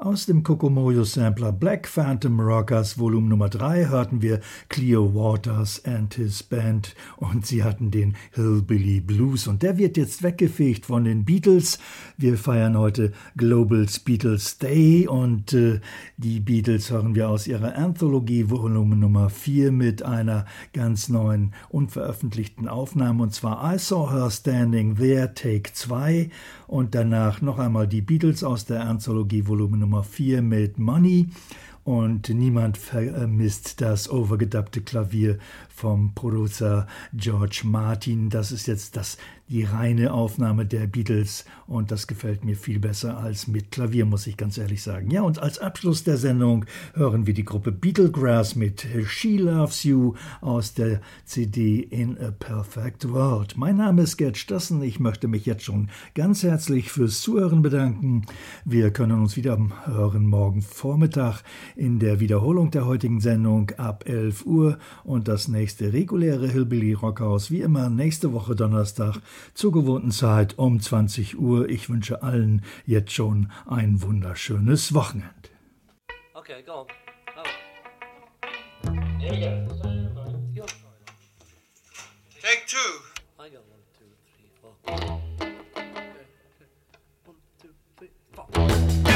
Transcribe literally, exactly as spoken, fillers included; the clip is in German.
Aus dem Kokomoyo-Sampler Black Phantom Rockers Volume Nummer drei hörten wir Cleo Waters and his Band und sie hatten den Hillbilly Blues und der wird jetzt weggefegt von den Beatles. Wir feiern heute Global's Beatles Day und äh, die Beatles hören wir aus ihrer Anthologie Volume Nummer vier mit einer ganz neuen, unveröffentlichten Aufnahme und zwar I Saw Her Standing There Take zwei und danach noch einmal die Beatles aus der Anthologie Volume Nummer vier mit Money und niemand vermisst das overgedubbte Klavier vom Producer George Martin. Das ist jetzt das, die reine Aufnahme der Beatles und das gefällt mir viel besser als mit Klavier, muss ich ganz ehrlich sagen. Ja, und als Abschluss der Sendung hören wir die Gruppe Beetlegrass mit She Loves You aus der C D In a Perfect World. Mein Name ist Gerd Stossen. Ich möchte mich jetzt schon ganz herzlich fürs Zuhören bedanken. Wir können uns wieder hören morgen Vormittag in der Wiederholung der heutigen Sendung ab elf Uhr und das nächste reguläre Hillbilly Rockhaus wie immer nächste Woche Donnerstag zur gewohnten Zeit um zwanzig Uhr. Ich wünsche allen jetzt schon ein wunderschönes Wochenende. Okay, go on. Oh. There you go. Take two.